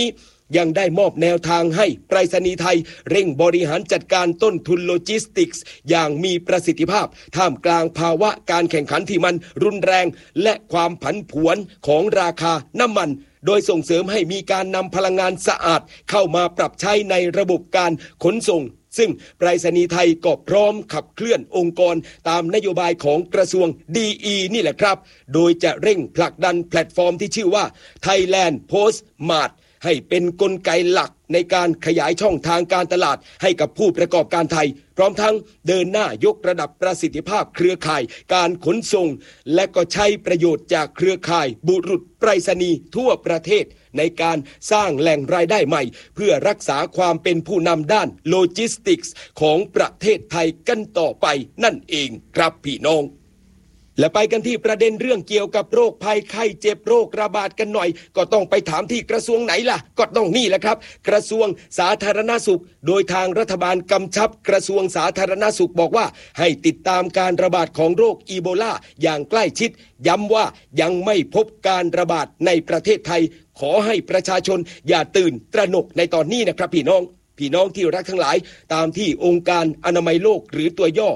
ยังได้มอบแนวทางให้ไปรษณีย์ไทยเร่งบริหารจัดการต้นทุนโลจิสติกส์อย่างมีประสิทธิภาพท่ามกลางภาวะการแข่งขันที่มันรุนแรงและความผันผวนของราคาน้ำมันโดยส่งเสริมให้มีการนำพลังงานสะอาดเข้ามาปรับใช้ในระบบการขนส่งซึ่งไปรษณีย์ไทยก็พร้อมขับเคลื่อนองค์กรตามนโยบายของกระทรวง DE นี่แหละครับโดยจะเร่งผลักดันแพลตฟอร์มที่ชื่อว่า Thailand Post Mart ให้เป็นกลไกหลักในการขยายช่องทางการตลาดให้กับผู้ประกอบการไทยพร้อมทั้งเดินหน้ายกระดับประสิทธิภาพเครือข่ายการขนส่งและก็ใช้ประโยชน์จากเครือข่ายบุรุษไปรษณีย์ทั่วประเทศในการสร้างแหล่งรายได้ใหม่เพื่อรักษาความเป็นผู้นำด้านโลจิสติกส์ของประเทศไทยกันต่อไปนั่นเองครับพี่น้องและไปกันที่ประเด็นเรื่องเกี่ยวกับโรคภัยไข้เจ็บโรคระบาดกันหน่อยก็ต้องไปถามที่กระทรวงไหนล่ะก็ต้องนี่แหละครับกระทรวงสาธารณสุขโดยทางรัฐบาลกำชับกระทรวงสาธารณสุขบอกว่าให้ติดตามการระบาดของโรคอีโบลาอย่างใกล้ชิดย้ำว่ายังไม่พบการระบาดในประเทศไทยขอให้ประชาชนอย่าตื่นตระหนกในตอนนี้นะครับพี่น้องที่รักทั้งหลายตามที่องค์การอนามัยโลกหรือตัวย่อ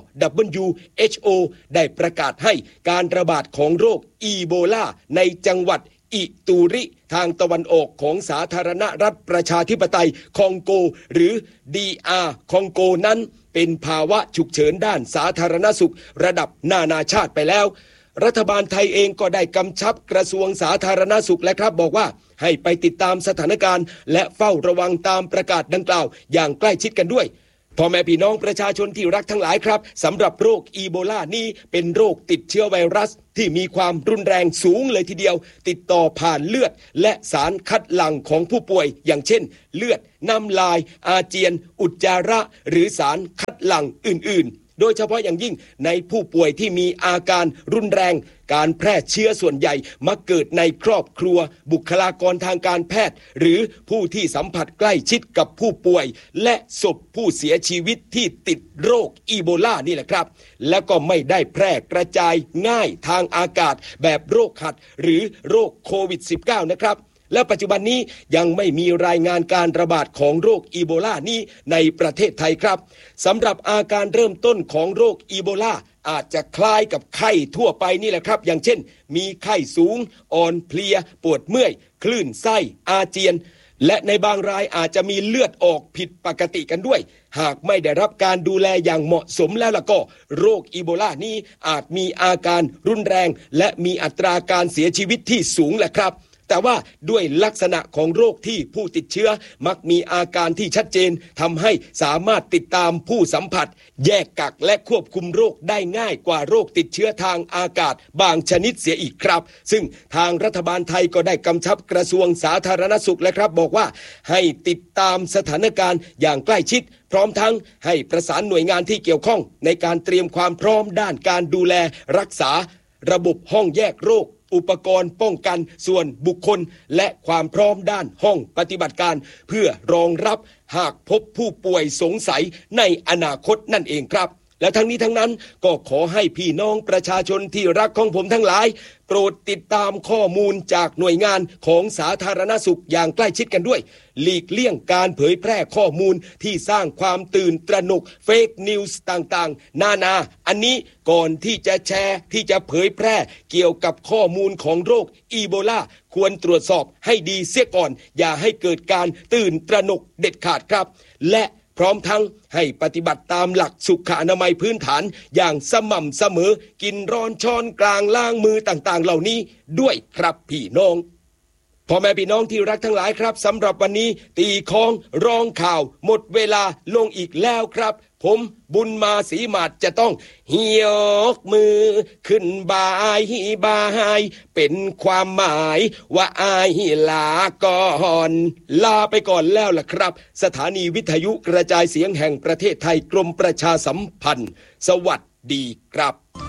WHO ได้ประกาศให้การระบาดของโรคอีโบลาในจังหวัดอิตูริทางตะวันออกของสาธารณรัฐประชาธิปไตยคองโกหรือ DR คองโกนั้นเป็นภาวะฉุกเฉินด้านสาธารณสุขระดับนานาชาติไปแล้วรัฐบาลไทยเองก็ได้กำชับกระทรวงสาธารณสุขและครับบอกว่าให้ไปติดตามสถานการณ์และเฝ้าระวังตามประกาศดังกล่าวอย่างใกล้ชิดกันด้วยพ่อแม่พี่น้องประชาชนที่รักทั้งหลายครับสำหรับโรคอีโบลานี้เป็นโรคติดเชื้อไวรัสที่มีความรุนแรงสูงเลยทีเดียวติดต่อผ่านเลือดและสารคัดหลั่งของผู้ป่วยอย่างเช่นเลือดน้ำลายอาเจียนอุจจาระหรือสารคัดหลั่งอื่นๆโดยเฉพาะอย่างยิ่งในผู้ป่วยที่มีอาการรุนแรงการแพร่เชื้อส่วนใหญ่มักเกิดในครอบครัวบุคลากรทางการแพทย์หรือผู้ที่สัมผัสใกล้ชิดกับผู้ป่วยและศพผู้เสียชีวิตที่ติดโรคอีโบลานี่แหละครับและก็ไม่ได้แพร่กระจายง่ายทางอากาศแบบโรคหัดหรือโรคโควิด -19 นะครับและปัจจุบันนี้ยังไม่มีรายงานการระบาดของโรคอีโบลานี้ในประเทศไทยครับสำหรับอาการเริ่มต้นของโรคอีโบลาอาจจะคล้ายกับไข้ทั่วไปนี่แหละครับอย่างเช่นมีไข้สูงอ่อนเพลียปวดเมื่อยคลื่นไส้อาเจียนและในบางรายอาจจะมีเลือดออกผิดปกติกันด้วยหากไม่ได้รับการดูแลอย่างเหมาะสมแล้วล่ะก็โรคอีโบลานี้อาจมีอาการรุนแรงและมีอัตราการเสียชีวิตที่สูงแหละครับแต่ว่าด้วยลักษณะของโรคที่ผู้ติดเชื้อมักมีอาการที่ชัดเจนทำให้สามารถติดตามผู้สัมผัสแยกกักและควบคุมโรคได้ง่ายกว่าโรคติดเชื้อทางอากาศบางชนิดเสียอีกครับซึ่งทางรัฐบาลไทยก็ได้กำชับกระทรวงสาธารณสุขและครับบอกว่าให้ติดตามสถานการณ์อย่างใกล้ชิดพร้อมทั้งให้ประสานหน่วยงานที่เกี่ยวข้องในการเตรียมความพร้อมด้านการดูแลรักษาระบบห้องแยกโรคอุปกรณ์ป้องกันส่วนบุคคลและความพร้อมด้านห้องปฏิบัติการเพื่อรองรับหากพบผู้ป่วยสงสัยในอนาคตนั่นเองครับและทั้งนี้ทั้งนั้นก็ขอให้พี่น้องประชาชนที่รักของผมทั้งหลายโปรดติดตามข้อมูลจากหน่วยงานของสาธารณสุขอย่างใกล้ชิดกันด้วยหลีกเลี่ยงการเผยแพร่ข้อมูลที่สร้างความตื่นตระหนกเฟกนิวส์ต่างๆนานาอันนี้ก่อนที่จะแชร์ที่จะเผยแพร่เกี่ยวกับข้อมูลของโรคอีโบลาควรตรวจสอบให้ดีเสียก่อนอย่าให้เกิดการตื่นตระหนกเด็ดขาดครับและพร้อมทั้งให้ปฏิบัติตามหลักสุขอนามัยพื้นฐานอย่างสม่ำเสมอกินร้อนช้อนกลางล้างมือต่างๆเหล่านี้ด้วยครับพี่น้องพ่อแม่พี่น้องที่รักทั้งหลายครับสำหรับวันนี้ตีค้องร้องข่าวหมดเวลาลงอีกแล้วครับผมบุญมาศรีมาศจะต้องยกมือขึ้นบายเป็นความหมายว่าอายลาก่อนลาไปก่อนแล้วล่ะครับสถานีวิทยุกระจายเสียงแห่งประเทศไทยกรมประชาสัมพันธ์สวัสดีครับ